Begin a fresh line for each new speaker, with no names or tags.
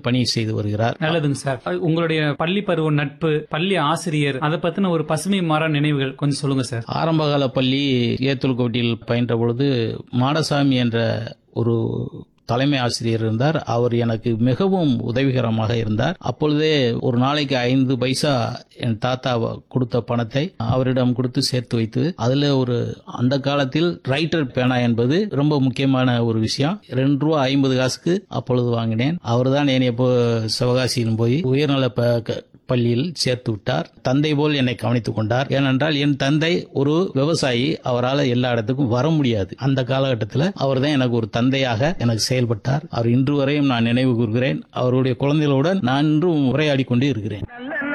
பணி செய்து வருகிறார்.
நல்லதுங்க சார். உங்களுடைய பள்ளி பருவ நட்பு, பள்ளி ஆசிரியர், அதை பத்தின ஒரு பசுமை மாறா நினைவுகள் கொஞ்சம் சொல்லுங்க சார்.
ஆரம்பகால பள்ளி ஏத்துல்கோட்டில் பயின்ற பொழுது மாடசாமி என்ற ஒரு தலைமை ஆசிரியர் இருந்தார். அவர் எனக்கு மிகவும் உதவிகரமாக இருந்தார். அப்பொழுதே ஒரு நாளைக்கு 5 பைசா என் தாத்தா கொடுத்த பணத்தை அவரிடம் கொடுத்து சேர்த்து வைத்து, அதுல அந்த காலத்தில் ரைட்டர் பேனா என்பது ரொம்ப முக்கியமான ஒரு விஷயம். ₹2.50 அப்பொழுது வாங்கினேன். அவர்தான் என்னை சிவகாசியில் போய் உயர்நல பள்ளியில் சேர்த்து விட்டார். தந்தை போல் என்னை கவனித்துக் கொண்டார். ஏனென்றால் என் தந்தை ஒரு விவசாயி, அவரால் எல்லா இடத்துக்கும் வர முடியாது. அந்த காலகட்டத்தில் அவர் தான் எனக்கு ஒரு தந்தையாக எனக்கு செயல்பட்டார். அவர் இன்று வரையும் நான் நினைவு கூர்கிறேன். அவருடைய குழந்தைகளுடன் நான் இன்றும் உரையாடி கொண்டு இருக்கிறேன்.